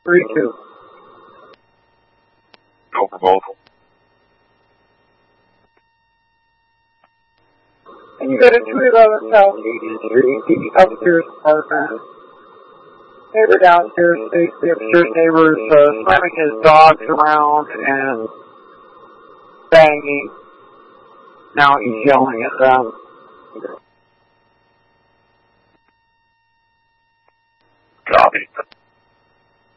3-2. Go for both. And you go to 211 South 80th Street, the upstairs apartment. Neighbor downstairs states the upstairs neighbor's slamming his dogs around and banging. Now he's yelling at them. Copy.